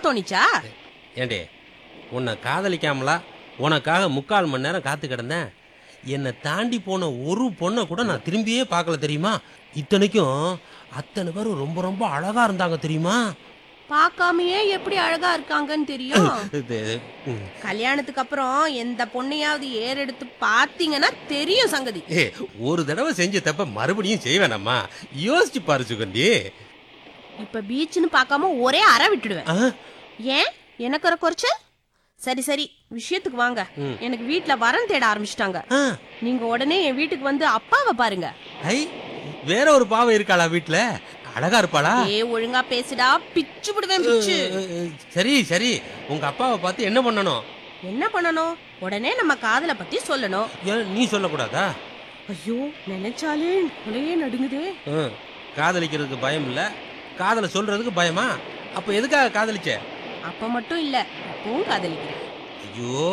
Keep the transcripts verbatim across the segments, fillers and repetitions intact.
தோணிச்சா? ஏண்டே, உன்னை காதலிக்காமலா உனக்காக முக்கால் மணி நேரம் காத்து கிடந்தேன். என்னை தாண்டி போன ஒரு பொண்ணை கூட நான் திரும்பியே பார்க்கல தெரியுமா? இத்தனைக்கும் அத்தனை பேரும் ரொம்ப ரொம்ப அழகா இருந்தாங்க தெரியுமா? பார்க்காமயே எப்படி அழகா இருக்காங்கன்னு தெரியும். இது, ம். கல்யாணத்துக்கு அப்புறம் எந்த பொண்ணையாவது ஏறெடுத்து பார்த்தீங்கன்னா தெரியும் சங்கதி. ஏ, ஒரு தடவை செஞ்ச தப்ப மறுபடியும் செய்வேனம்மா. யோசிச்சு பாரு சுகந்தி. இப்ப பீச்னு பார்க்காம ஒரே அற விட்டுடுவேன். ஆ? ஏன் எனக்கு ஒரு குறைச்சல்? சரி சரி, விஷயத்துக்கு வாங்க. ம். எனக்கு வீட்ல வரன் தேட ஆரம்பிச்சிட்டாங்க. ஆ. நீங்க உடனே என் வீட்டுக்கு வந்து அப்பாவை பாருங்க. ஐ, வேற ஒரு பாவை இருக்காளா வீட்டுல? அழகா இருப்பாளா? ஏ, ஒழுங்கா பேசுடா, பிச்சு விடுவேன் பிச்சு. சரி சரி, உங்க அப்பாவை பார்த்து என்ன பண்ணணும்? என்ன பண்ணணும்? உடனே நம்ம காதலை பத்தி சொல்லணும். ஏன் நீ சொல்லக்கூடாதா? ஐயோ, நினைச்சாலே கொலையே நடுங்குதே. ம், காதலிக்கிறதுக்கு பயம் இல்ல, காதலை சொல்றதுக்கு பயமா? அப்ப எதுக்காக காதலிச்ச? அப்ப மட்டும் இல்ல, அப்பவும் காதலிக்கிறேன். ஐயோ,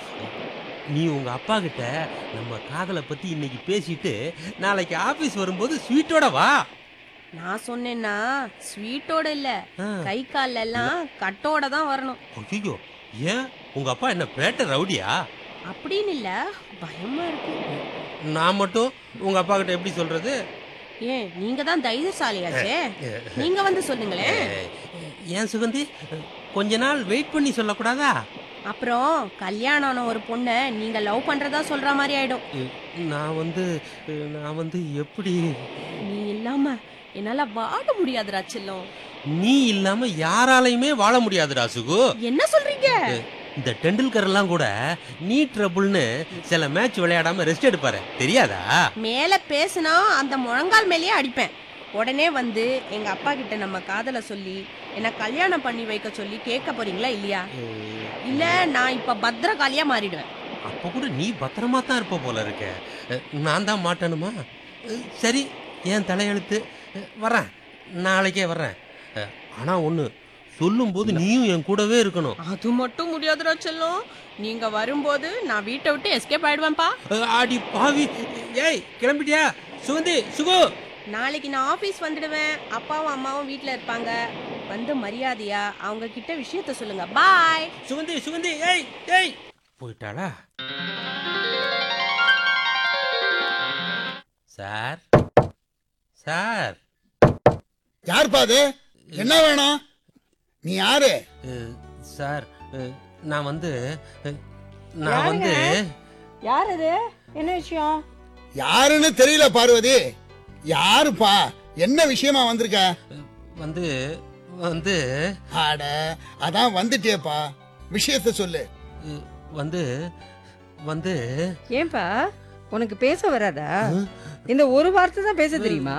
நீ உங்க அப்பா கிட்ட நம்ம காதலை பத்தி இன்னைக்கு பேசிட்டு நாளைக்கு ஆபீஸ் வரும்போது ஸ்வீட்டோட வா. நான் சொன்னேன்னா ஸ்வீட்டோட இல்ல, ஆ. கை கால்ல எல்லாம் கட்டோட தான் வரணும். ஐயோ, ஏன் உங்க அப்பா என்ன பேட்ட ரவுடியா? அப்படின்னு இல்ல, பயமா இருக்கு. நான் மட்டும் உங்க அப்பா கிட்ட எப்படி சொல்றது? ஏன் நீங்க தான் தைரியசாலியாச்சே, நீங்க வந்து சொல்லுங்களேன். ஏன் சுகந்தி, கொஞ்ச நாள் வெயிட் பண்ணி சொல்லக்கூடாதா? அப்புறம் கல்யாணம் ஆன ஒரு பொண்ணை நீங்க லவ் பண்றதா சொல்ற மாதிரி ஆயிடும். நான் வந்து நான் வந்து எப்படி? நீ இல்லாம என்னால வாழ முடியாதுடா செல்லம். நீ இல்லாம யாராலையுமே வாழ முடியாதுடா சுகு. என்ன சொல்றீங்க? இந்த டெண்டுல்கர் எல்லாம் கூட நீ ட்ரபுள்னு சில மேட்ச் விளையாடாம ரெஸ்ட் எடுப்பாரு, தெரியாதா? மேல பேசுனா அந்த முழங்கால் மேலேயே அடிப்பேன். உடனே வந்து எங்க அப்பா கிட்ட நம்ம காதல சொல்லி என்ன கல்யாணம் பண்ணி வைக்க சொல்லி கேட்க போறீங்களா இல்லையா? இல்ல நான் இப்ப பத்திரகாளியா மாறிடுவேன். அப்ப கூட நீ பத்திரமா தான் இருப்ப போல இருக்க. நான் தான் மாட்டணுமா? சரி, என் தலையெழுத்து. வர்றேன், நாளைக்கே வர்றேன். ஆனா ஒண்ணு, சொல்லும் போது நீயும் என் கூடவே இருக்கணும். அது மட்டும் முடியாதுடா செல்லம். நீங்க வரும்போது நான் வீட்டை விட்டு எஸ்கேப் ஆயிடுவேன்ப்பா. ஆடி பாவி. ஏய், கிளம்பிட்டியா சுகந்தி? சுகு, நாளைக்கு நான் ஆபீஸ் வந்துடுவேன். அப்பாவும் அம்மாவும் வீட்ல இருப்பாங்க. வந்து மரியாதையா அவங்க கிட்ட விஷயத்த சொல்லுங்க. பாய். சுகந்தி சுகந்தி. ஏய் ஏய், போயிட்டாளா? Sir sir. யாருப்பா அது? என்ன வேணும்? நீ யாரு? சார், நான் வந்து நான் வந்து யார் அது? என்ன விஷயம்? யாருன்னு தெரியல பார்வதி. யாருப்பா? என்ன விஷயமா வந்திருக்க? வந்து வந்து ஆட, அதான் வந்துட்டேப்பா. விஷயத்த சொல்லு. வந்து வந்து ஏன்பா உனக்கு பேச வராதா? இந்த ஒரு வார்த்தை தான் பேச தெரியுமா?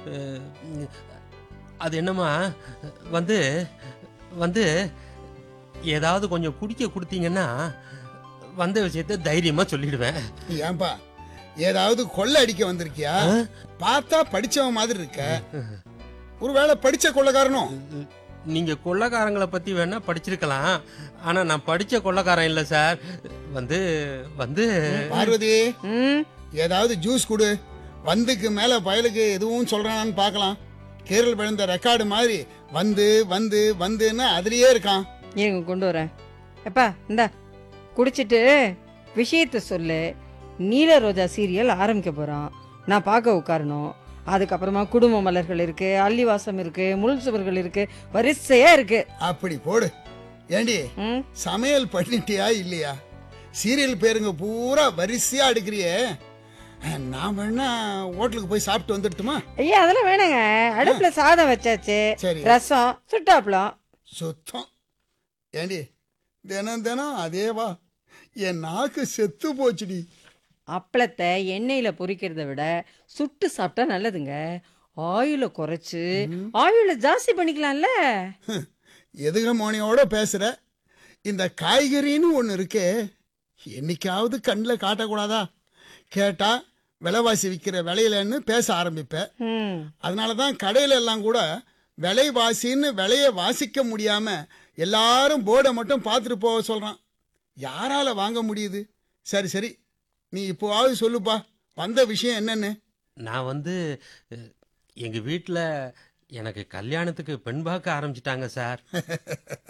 அது என்னமா, வந்து வந்து ஏதாவது கொஞ்சம் குடிக்க கொடுத்தீங்கன்னா வந்த விஷயத்த தைரியமா சொல்லிடுவேன். ஏன்பா, ஏதாவது கொள்ளை அடிக்க வந்திருக்கியா? பார்த்தா படிச்சவன் மாதிரி இருக்க. ஒருவேளை படிச்ச கொள்ளைக்காரனும்? நீங்க கொள்ளைக்காரங்களை பத்தி வேணா படிச்சிருக்கலாம், ஆனா நான் படிச்ச கொள்ளைக்காரன் இல்ல சார். வந்து வந்து பார்வதி, ஏதாவது ஜூஸ் குடு. வந்துக்கு மேல பயலுக்கு எதுவும் சொல்றானான்னு பார்க்கலாம். கேரள் விழுந்த ரெக்கார்டு மாதிரி வந்து வந்து வந்துன்னு அதுலயே இருக்கான். ஏங்க கொண்டு வரேன். எப்பா இந்தா குடிச்சிட்டு விஷயத்த சொல்லு. நீல ரோஜா சீரியல் ஆரம்பிக்க போறோம். நான் பார்க்க உட்காரணும். அதுக்கப்புறமா குடும்ப மலர்கள் இருக்கு, அள்ளிவாசம் இருக்கு, முள் சுவர்கள் இருக்கு, வரிசையா இருக்கு. அப்படி போடு. ஏண்டி, சமையல் பண்ணிட்டியா இல்லையா? சீரியல் பேருங்க பூரா வரிசையா எடுக்கிறியே. நான் வேணா ஹோட்டலுக்கு போய் சாப்பிட்டு வந்துட்டுமா? ஐயா அதெல்லாம் வேணாங்க. அடுப்புல சாதம் வச்சாச்சு, ரசம், சுட்டாப்பளம். சுத்தம். ஏண்டி, தினம் தினம் அதேவா? என் நாக்கு செத்து போச்சுடி. அப்பளத்தை எண்ணெயில பொரிக்கிறத விட சுட்டு சாப்பிட்டா நல்லதுங்க. ஆயில குறைச்சு ஆயில ஜாஸ்தி பண்ணிக்கலாம்ல. எதுக மோனியோட பேசுற? இந்த காய்கறின்னு ஒண்ணு இருக்கே, என்னைக்காவது கண்ணில் காட்டக்கூடாதா? கேட்டா விலைவாசி விற்கிற விலையிலன்னு பேச ஆரம்பிப்ப. அதனாலதான் கடையில எல்லாம் கூட விலைவாசின்னு விலையை வாசிக்க முடியாம எல்லாரும் போர்டை மட்டும் பார்த்துட்டு போக சொல்றான். யாரால வாங்க முடியுது? சரி சரி, நீ இப்போவாவது சொல்லுப்பா, வந்த விஷயம் என்னன்னு. நான் வந்து எங்க வீட்டில் எனக்கு கல்யாணத்துக்கு பெண் பார்க்க ஆரம்பிச்சிட்டாங்க சார்.